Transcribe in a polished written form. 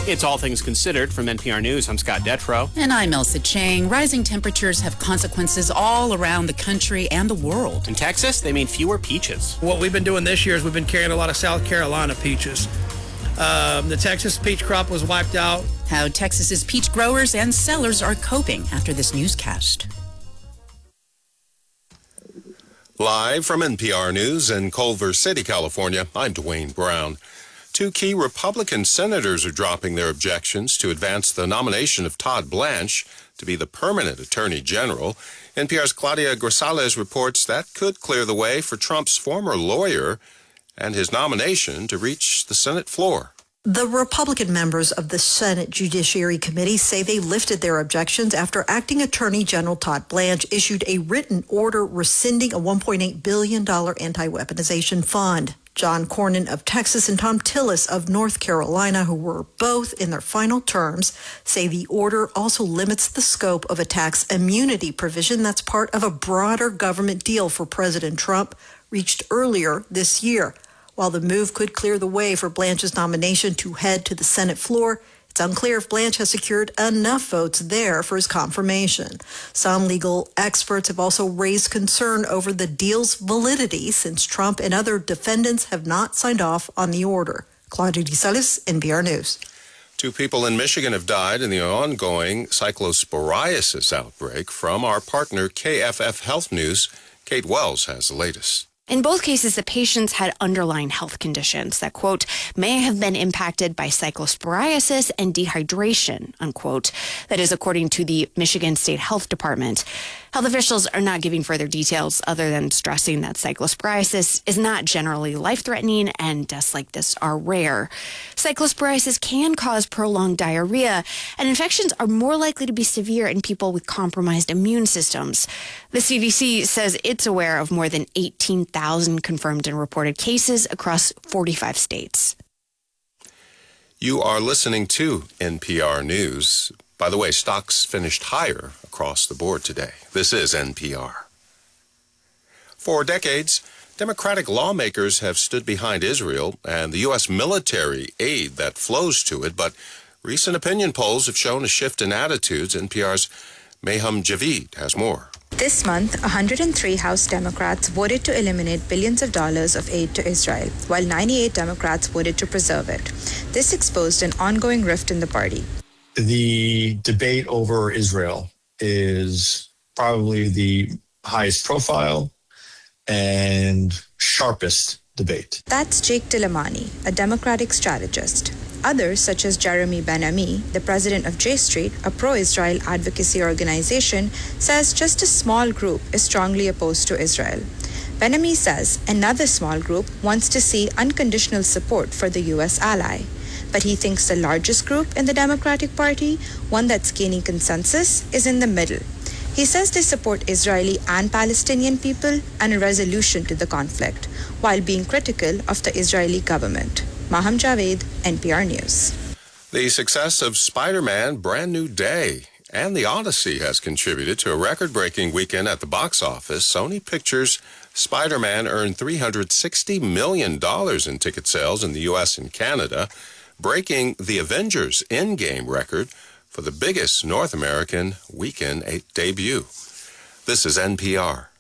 It's All Things Considered from NPR News. I'm Scott Detrow. And I'm Elsa Chang. Rising temperatures have consequences all around the country and the world. In Texas, they mean fewer peaches. What we've been doing this year is we've been carrying a lot of South Carolina peaches. The Texas peach crop was wiped out. How Texas's peach growers and sellers are coping after this newscast. Live from NPR News in Culver City, California, I'm Dwayne Brown. Two key Republican senators are dropping their objections to advance the nomination of Todd Blanche to be the permanent Attorney General. NPR's Claudia Grisales reports that could clear the way for Trump's former lawyer and his nomination to reach the Senate floor. The Republican members of the Senate Judiciary Committee say they lifted their objections after Acting Attorney General Todd Blanche issued a written order rescinding a $1.8 billion anti-weaponization fund. John Cornyn of Texas and Tom Tillis of North Carolina, who were both in their final terms, say the order also limits the scope of a tax immunity provision that's part of a broader government deal for President Trump reached earlier this year. While the move could clear the way for Blanche's nomination to head to the Senate floor, it's unclear if Blanche has secured enough votes there for his confirmation. Some legal experts have also raised concern over the deal's validity since Trump and other defendants have not signed off on the order. Claudia Grisales, NPR News. 2 people in Michigan have died in the ongoing cyclosporiasis outbreak. From our partner KFF Health News, Kate Wells has the latest. In both cases, the patients had underlying health conditions that, quote, may have been impacted by cyclosporiasis and dehydration, unquote. That is according to the Michigan State Health Department. Health officials are not giving further details other than stressing that cyclosporiasis is not generally life-threatening and deaths like this are rare. Cyclosporiasis can cause prolonged diarrhea, and infections are more likely to be severe in people with compromised immune systems. The CDC says it's aware of more than 18,000 confirmed and reported cases across 45 states. You are listening to NPR News. By the way, stocks finished higher across the board today. This is NPR. For decades, Democratic lawmakers have stood behind Israel and the U.S. military aid that flows to it, but recent opinion polls have shown a shift in attitudes. NPR's Mayham Javid has more. This month, 103 House Democrats voted to eliminate billions of dollars of aid to Israel, while 98 Democrats voted to preserve it. This exposed an ongoing rift in the party. The debate over Israel is probably the highest profile and sharpest debate. That's Jake Delamani, a Democratic strategist. Others, such as Jeremy Ben-Ami, the president of J Street, a pro-Israel advocacy organization, says just a small group is strongly opposed to Israel. Ben-Ami says another small group wants to see unconditional support for the U.S. ally. But he thinks the largest group in the Democratic Party, one that's gaining consensus, is in the middle. He says they support Israeli and Palestinian people and a resolution to the conflict, while being critical of the Israeli government. Maham Javed, NPR News. The success of Spider-Man Brand New Day and The Odyssey has contributed to a record-breaking weekend at the box office. Sony Pictures' Spider-Man earned $360 million in ticket sales in the U.S. and Canada, breaking the Avengers Endgame record for the biggest North American weekend debut. This is NPR.